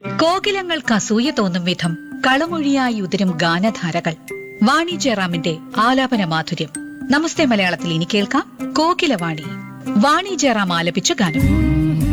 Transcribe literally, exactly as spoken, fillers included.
കോകിലങ്ങൾക്ക് അസൂയ തോന്നും വിധം കളമൊഴിയായി ഉതിരും ഗാനധാരകൾ. വാണി ജയറാമിന്റെ ആലാപന മാധുര്യം. നമസ്തേ മലയാളത്തിൽ ഇനി കേൾക്കാം കോകിലവാണി. വാണി ജയറാം ആലപിച്ച ഗാനം.